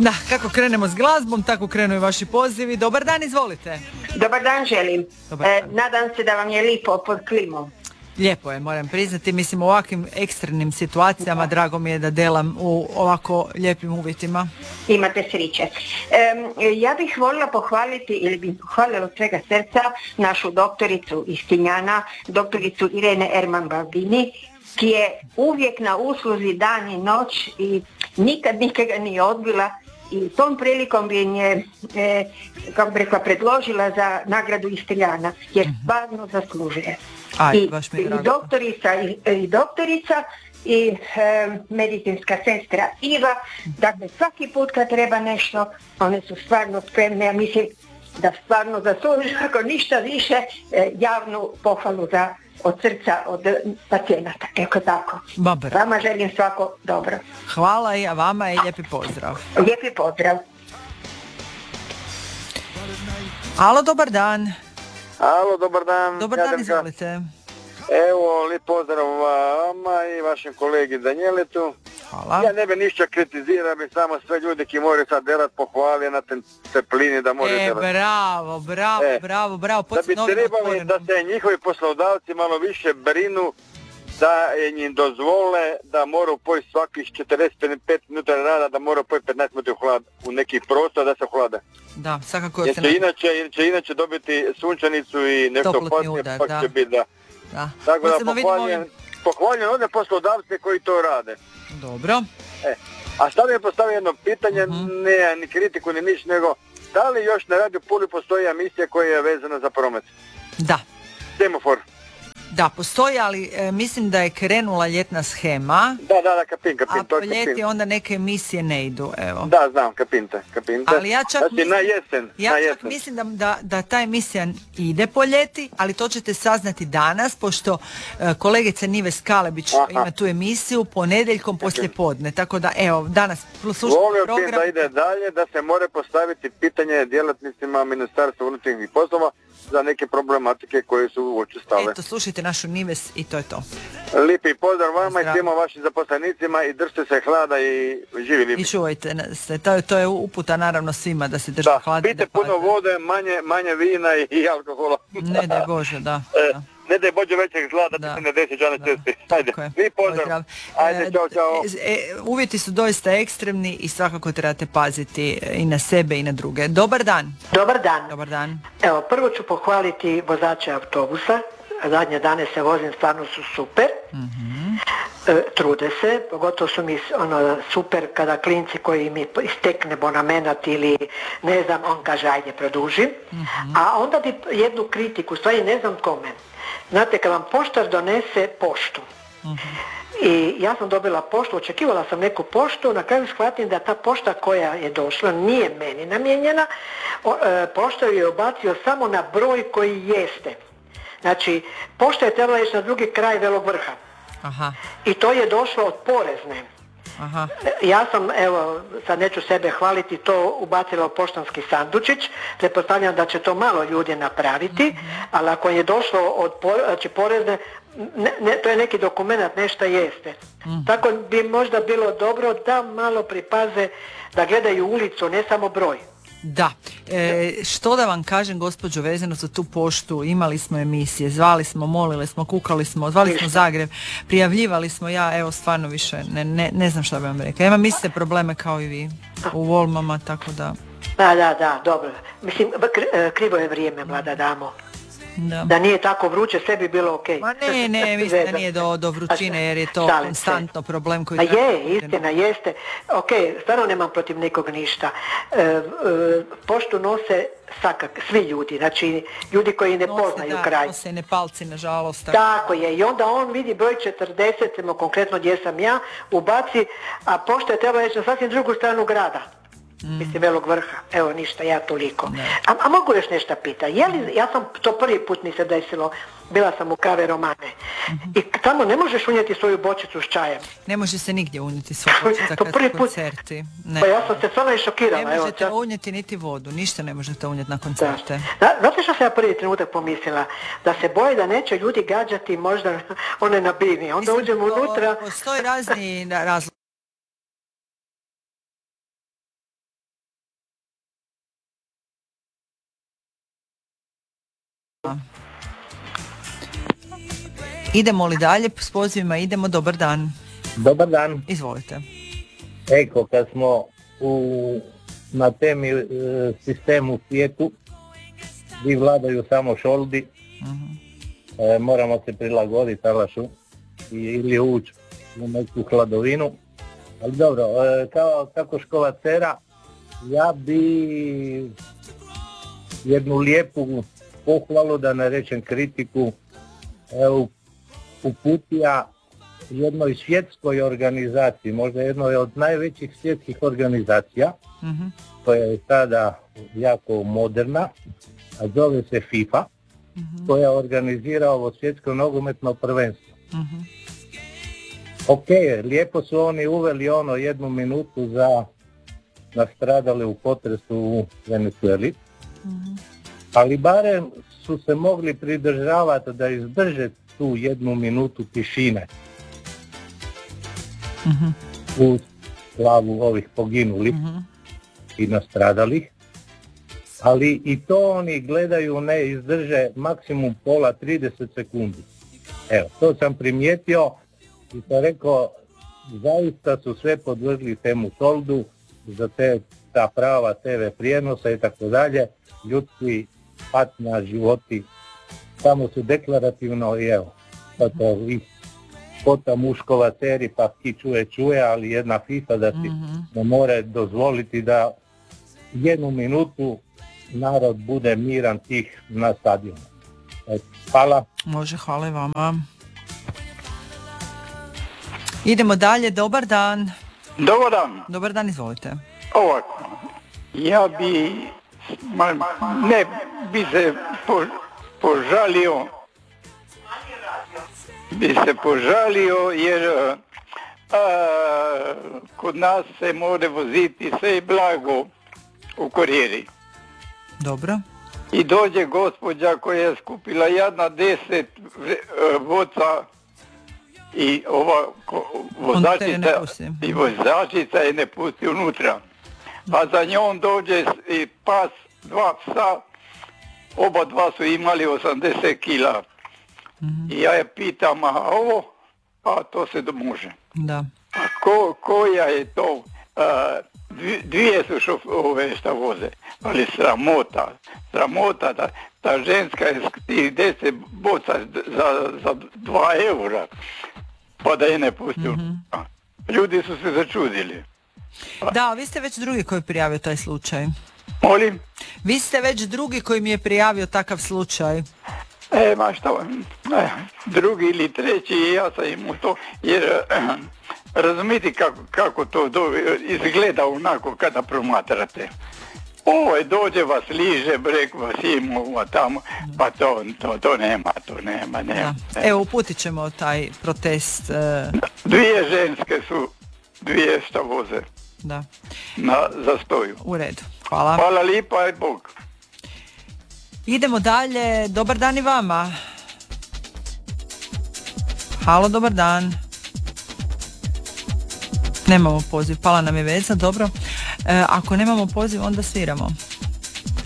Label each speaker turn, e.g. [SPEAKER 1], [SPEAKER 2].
[SPEAKER 1] Da, kako krenemo s glazbom, tako krenu i vaši pozivi. Dobar dan, izvolite.
[SPEAKER 2] Dobar dan želim.
[SPEAKER 1] Dobar dan.
[SPEAKER 2] Nadam se da vam je lipo pod klimom.
[SPEAKER 1] Lijepo je, moram priznati. Mislim, u ovakvim ekstremnim situacijama drago mi je da delam u ovako lijepim uvjetima.
[SPEAKER 2] Imate sriće. Ja bih voljela pohvaliti, ili bih pohvalila od svega srca, našu doktoricu iz Tinjana, doktoricu Irene Erman Baldini, ki je uvijek na usluzi dan i noć i nikad nikoga nije odbila. I tom prilikom bi je, kako bi rekla, predložila za nagradu iz Tiljana, jer stvarno zaslužuje.
[SPEAKER 1] Aj, baš mi je drago.
[SPEAKER 2] I doktorica i medicinska sestra Iva, dakle svaki put kad treba nešto, one su stvarno spremne, ja mislim da stvarno zaslužuju, ako ništa više, javnu pohvalu od srca, od pacijenata, evo tako. Vama želim svako dobro.
[SPEAKER 1] Hvala i vama i lijepi pozdrav.
[SPEAKER 2] Lijepi pozdrav.
[SPEAKER 1] Alo, dobar dan.
[SPEAKER 3] Alo, dobar dan.
[SPEAKER 1] Dobar dan, izvolite.
[SPEAKER 3] Evo, lijep pozdrav vama i vašem kolegi Danijeletu.
[SPEAKER 1] Hvala.
[SPEAKER 3] Ja ne bi ništa kritizirao, bi samo sve ljudi ki moraju sad delat pohvali na teplini da moraju delat.
[SPEAKER 1] Bravo.
[SPEAKER 3] Da bi trebali da se njihovi poslodavci malo više brinu, da im dozvole da moraju pojesti svakih 45 minuta rada, da moraju pojesti 15 minuta u neki prostor da se hlade.
[SPEAKER 1] Da, svakako
[SPEAKER 3] jer će inače dobiti sunčanicu i nešto poslije, pa će biti da. Tako da pohvaljujem one poslodavce koji to rade.
[SPEAKER 1] Dobro.
[SPEAKER 3] A sad mi je postavio jedno pitanje, ne ni kritiku ni niš, nego da li još na Radio Puli postoji emisija koja je vezana za promet?
[SPEAKER 1] Da.
[SPEAKER 3] Semafor.
[SPEAKER 1] Da, postoji, ali mislim da je krenula ljetna shema.
[SPEAKER 3] Da, kapin.
[SPEAKER 1] A po ljeti onda neke emisije ne idu, evo.
[SPEAKER 3] Da, znam, kapinte.
[SPEAKER 1] Ali ja čak
[SPEAKER 3] znači, na jesen.
[SPEAKER 1] Čak mislim da ta emisija ide po ljeti, ali to ćete saznati danas, pošto kolegica Nives Kalebić ima tu emisiju ponedjeljkom poslijepodne. Tako da, evo, danas slušajte program.
[SPEAKER 3] Volio da ide dalje, da se more postaviti pitanje djelatnicima Ministarstva unutarnjih poslova za neke problematike koje su učestale.
[SPEAKER 1] Eto, slušajte našu Nives i to je to.
[SPEAKER 3] Lijepi pozdrav vama i svima vašim zaposlenicima i držite se hlada i živi lijepi.
[SPEAKER 1] I čuvajte se, to je uputa naravno svima da se drže hlada.
[SPEAKER 3] Pijte puno vode, manje vina i alkohola.
[SPEAKER 1] Ne daj Bože, da.
[SPEAKER 3] Ne daj Bože većeg zla da ti se ne desi džane cesti. Ajde, lijep pozdrav. Ajde, čao.
[SPEAKER 1] Uvjeti su doista ekstremni i svakako trebate paziti i na sebe i na druge. Dobar dan.
[SPEAKER 2] Dobar dan. Evo, prvo ću pohvaliti vozače autobusa. Zadnje dane se vozim, stvarno su super. Trude se, pogotovo su mi super kada klinci koji mi istekne abonament ili ne znam, on kaže ajde produžim. A onda bi jednu kritiku, stvari ne znam kome. Znate, kad vam poštar donese poštu i ja sam dobila poštu, očekivala sam neku poštu, na kraju shvatim da ta pošta koja je došla nije meni namijenjena, poštar ju je ubacio samo na broj koji jeste. Znači, pošta je trebala ići na drugi kraj Velog Vrha. I to je došlo od Porezne. Ja sam, evo, sad neću sebe hvaliti, to ubacila u poštanski sandučić, pretpostavljam da će to malo ljudi napraviti, ali ako je došlo od Porezne, to je neki dokument, nešto jeste. Tako bi možda bilo dobro da malo pripaze, da gledaju ulicu, ne samo broj.
[SPEAKER 1] Da, što da vam kažem gospođo vezano za tu poštu, imali smo emisije, zvali smo, molili smo, kukali smo, zvali smo Zagreb, prijavljivali smo, ja evo stvarno više ne znam šta bi vam rekla. Ja imam iste probleme kao i vi u Volmama, tako da...
[SPEAKER 2] Da, dobro. Mislim, krivo je vrijeme, mlada damo. Da nije tako vruće, sve bi bilo okej.
[SPEAKER 1] Ma ne, mislim da nije do vrućine jer je to konstantno problem koji...
[SPEAKER 2] Istina, jeste. Okej, stvarno nemam protiv nekog ništa. Poštu nose svi ljudi, znači ljudi koji ne poznaju kraj.
[SPEAKER 1] Nose Nepalci, nažalost.
[SPEAKER 2] Tako je, i onda on vidi broj 40, konkretno gdje sam ja, ubaci, a pošta je trebala ići na sasvim drugu stranu grada. Mislim, Velog Vrha. Evo, ništa, ja toliko. A mogu još nešto pitati? Ja sam, to prvi put mi se desilo, bila sam u Kave Romane. I tamo ne možeš unijeti svoju bočicu s čajem.
[SPEAKER 1] Ne može se nigdje unijeti svoju bočica kad su koncerti.
[SPEAKER 2] Pa ja sam se stvarno i šokirala.
[SPEAKER 1] Ne možete unijeti niti vodu, ništa ne možete unijeti na koncerte.
[SPEAKER 2] Znate što sam ja prvi trenutak pomislila? Da se boje da neće ljudi gađati možda one na bini. Onda uđemo unutra.
[SPEAKER 1] Postoji razni razlozi. Idemo li dalje s pozivima? Idemo, dobar dan.
[SPEAKER 4] Dobar dan.
[SPEAKER 1] Izvolite.
[SPEAKER 4] Eko, kad smo na temi sistemu svijetu, gdje vladaju samo šoldi, moramo se prilagoditi talašu ili ući u neku hladovinu. Ali dobro, kako škola Cera, ja bi jednu lijepu pohvalu, da ne rečem kritiku, uputija jednoj svjetskoj organizaciji, možda jednoj od najvećih svjetskih organizacija, koja je sada jako moderna, a zove se FIFA, koja organizira ovo svjetsko nogometno prvenstvo. Ok, lijepo su oni uveli 1 minutu za nastradale u potresu u Venezueli, ali barem su se mogli pridržavati da izdrže tu 1 minutu tišine u slavu ovih poginulih i nastradalih, ali i to oni gledaju, ne izdrže maksimum pola 30 sekundi. Evo, to sam primijetio i to rekao, zaista su sve podvrgli temu soldu za ta prava TV prijenosa i tako dalje, ljudski patnja, životi, samo su deklarativno i evo, to i kota muškova Ceri, pa ki čuje, ali jedna FIFA da si ne more dozvoliti da 1 minutu narod bude miran tih na stadionu. Hvala.
[SPEAKER 1] Može, hvala i vama. Idemo dalje, dobar dan.
[SPEAKER 5] Dobar dan.
[SPEAKER 1] Dobar dan, izvolite.
[SPEAKER 5] Ovako, ja bi se požalio jer kod nas se može voziti sve blago u korijeri.
[SPEAKER 1] Dobro.
[SPEAKER 5] I dođe gospođa koja je skupila 10 voca i ova vozačica je ne pusti unutra. A za njom dođe i pas, 2 psa, oba dva su imali 80 kila. I ja je pitam, a ovo? A to se može.
[SPEAKER 1] Da.
[SPEAKER 5] A koja je to? Dvije su šofove šta voze, ali sramota da ta ženska je tih 10 boca za 2 eura, pa da je ne pusti. Ljudi su se začudili.
[SPEAKER 1] Da, vi ste već drugi koji je prijavio taj slučaj.
[SPEAKER 5] Molim?
[SPEAKER 1] Vi ste već drugi koji mi je prijavio takav slučaj.
[SPEAKER 5] Drugi ili treći, ja sam imao to, jer razumite kako to izgleda onako kada promatrate. Dođe vas liže, brek vas ima tamo, pa to nema.
[SPEAKER 1] Da. Evo, uputit ćemo taj protest.
[SPEAKER 5] 2 ženske su, 2 šta voze.
[SPEAKER 1] Da.
[SPEAKER 5] Na zastoju.
[SPEAKER 1] U redu, hvala.
[SPEAKER 5] Hvala lipa i Bog.
[SPEAKER 1] Idemo dalje, dobar dan i vama. Halo, dobar dan. Nemamo poziv, pala nam je veza, dobro. Ako nemamo poziv, onda sviramo.